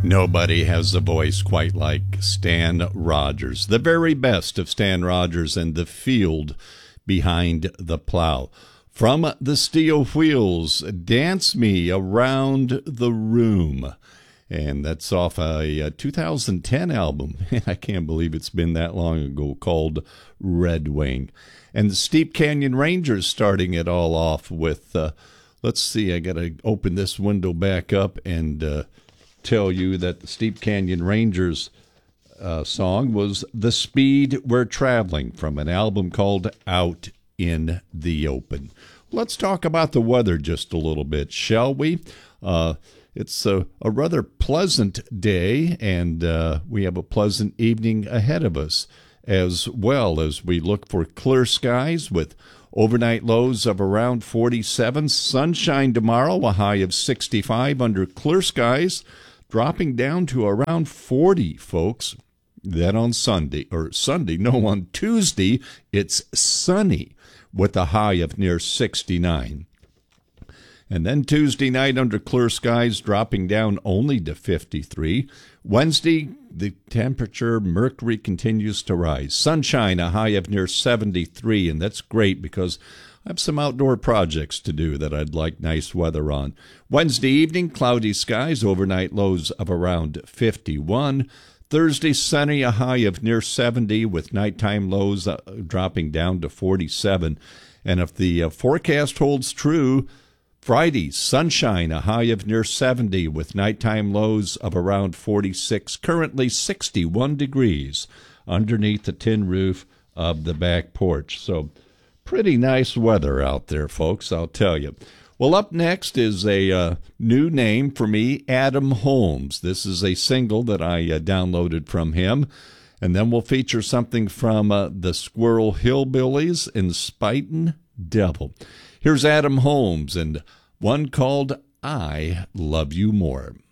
Nobody has a voice quite like Stan Rogers, the very best of Stan Rogers and the field behind the plow. From the Steel Wheels, Dance Me Around the Room. And that's off a 2010 album. I can't believe it's been that long ago, called Red Wing. And the Steep Canyon Rangers starting it all off with, let's see, I got to open this window back up and tell you that the Steep Canyon Rangers song was The Speed We're Traveling from an album called Out in the Open. Let's talk about the weather just a little bit, shall we? It's a rather pleasant day, and we have a pleasant evening ahead of us, as well as we look for clear skies with overnight lows of around 47. Sunshine tomorrow, a high of 65 under clear skies, dropping down to around 40, folks. Then on on Tuesday, it's sunny with a high of near 69. And then Tuesday night under clear skies, dropping down only to 53. Wednesday, the temperature, mercury continues to rise. Sunshine, a high of near 73, and that's great because I have some outdoor projects to do that I'd like nice weather on. Wednesday evening, cloudy skies, overnight lows of around 51. Thursday, sunny, a high of near 70 with nighttime lows dropping down to 47. And if the forecast holds true, Friday, sunshine, a high of near 70 with nighttime lows of around 46. Currently 61 degrees underneath the tin roof of the back porch. So pretty nice weather out there, folks, I'll tell you. Well, up next is a new name for me, Adam Holmes. This is a single that I downloaded from him. And then we'll feature something from the Squirrel Hillbillies and Spitin' Devil. Here's Adam Holmes and one called I Love You More.